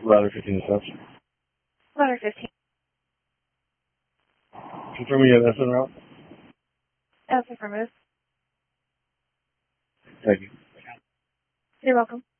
Ladder 15 steps. Ladder 15. Confirm you have S en route. That's affirmative. Thank you. You're welcome.